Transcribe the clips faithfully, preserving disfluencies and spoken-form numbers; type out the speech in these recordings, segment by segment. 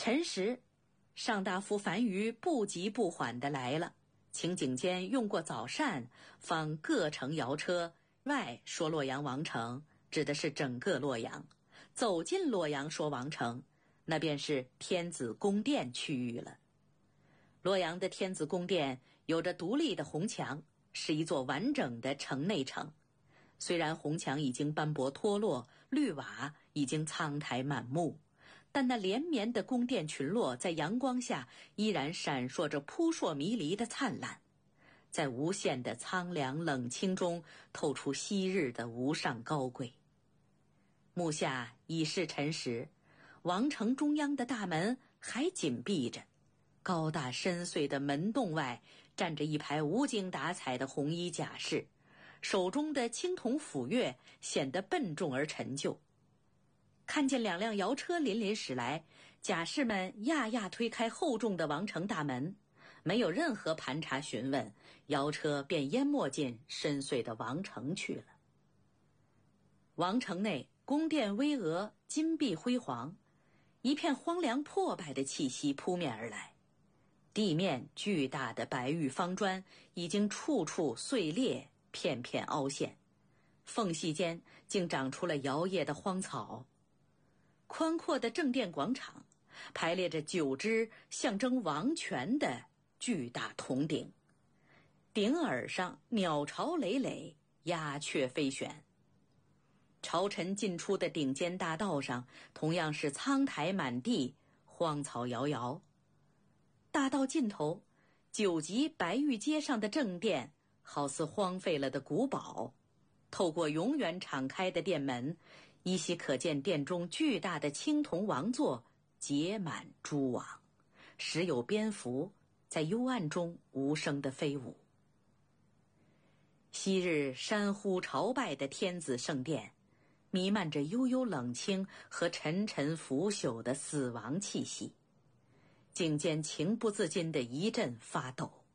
辰时，上大夫樊于不急不缓地来了，请景监用过早膳，方各乘摇车外说洛阳王城，指的是整个洛阳；走进洛阳说王城，那便是天子宫殿区域了。洛阳的天子宫殿有着独立的红墙，是一座完整的城内城。虽然红墙已经斑驳脱落，绿瓦已经苍苔满目，但那连绵的宫殿群落在阳光下依然闪烁着扑朔迷离的灿烂，在无限的苍凉冷清中透出昔日的无上高贵。目下已是辰时，王城中央的大门还紧闭着，高大深邃的门洞外站着一排无精打采的红衣甲士，手中的青铜斧钺显得笨重而陈旧。看见两辆摇车临临驶来，甲士们亚亚推开厚重的王城大门，没有任何盘查询问，摇车便淹没进深邃的王城去了。王城内宫殿巍峨，金碧辉煌，一片荒凉破败的气息扑面而来。地面巨大的白玉方砖已经处处碎裂，片片凹陷，缝隙间竟长出了摇曳的荒草。宽阔的正殿广场排列着九只象征王权的巨大铜鼎，鼎耳上鸟巢累累，鸦雀飞旋。朝臣进出的顶尖大道上同样是苍苔满地，荒草摇摇。大道尽头，九级白玉阶上的正殿好似荒废了的古堡，透过永远敞开的殿门，依稀可见殿中巨大的青铜王座结满蛛网，时有蝙蝠在幽暗中无声地飞舞。昔日山呼朝拜的天子圣殿，弥漫着悠悠冷清和沉沉腐朽的死亡气息，颈间情不自禁地一阵发抖。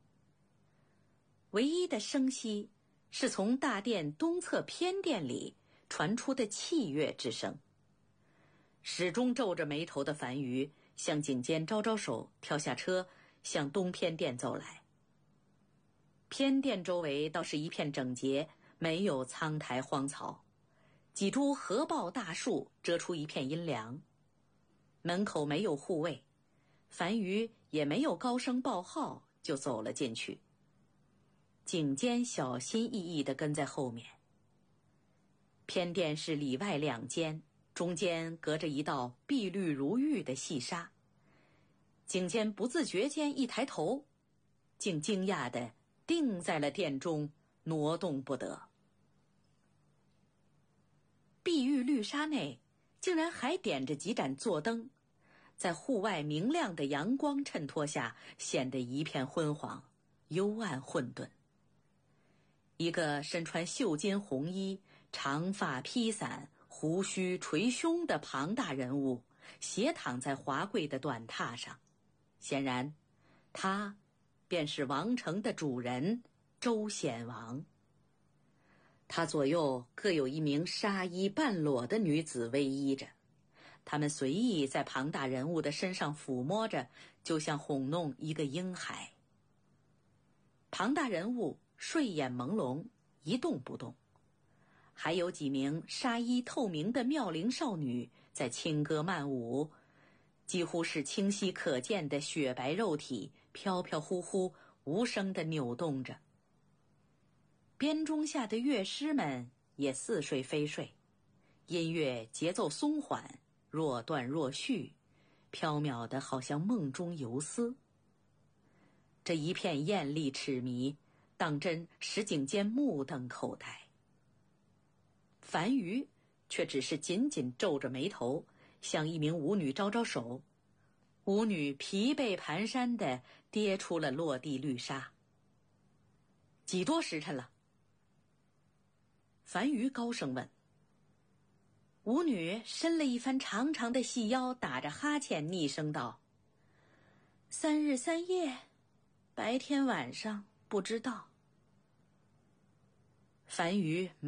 唯一的声息是从大殿东侧偏殿里传出的器乐之声。始终皱着眉头的樊于向颈间招招手，跳下车向东偏殿走来。偏殿周围倒是一片整洁，没有苍苔荒草，几株合抱大树遮出一片阴凉。门口没有护卫，樊于也没有高声报号，就走了进去。颈间小心翼翼地跟在后面。偏殿是里外两间，中间隔着一道碧绿如玉的细纱。颈间不自觉间一抬头，竟惊讶地定在了殿中，挪动不得。碧玉绿纱内竟然还点着几盏座灯，在户外明亮的阳光衬托下显得一片昏黄，幽暗混沌。一个身穿绣金红衣，长发披散，胡须垂胸的庞大人物斜躺在华贵的短榻上，显然他便是王城的主人周显王。他左右各有一名纱衣半裸的女子偎依着，他们随意在庞大人物的身上抚摸着，就像哄弄一个婴孩。庞大人物睡眼朦胧，一动不动，还有几名纱衣透明的妙龄少女在轻歌曼舞，几乎是清晰可见的雪白肉体飘飘忽忽无声地扭动着。编钟下的乐师们也似睡非睡，音乐节奏松缓，若断若续，缥缈的好像梦中游丝。这一片艳丽痴迷，当真使颈间目瞪口呆。樊于却只是紧紧皱着眉头，向一名舞女招招手。舞女疲惫蹒跚地跌出了落地绿纱。几多时辰了？樊于高声问。舞女伸了一番长长的细腰，打着哈欠厉声道：三日三夜，白天晚上不知道。樊于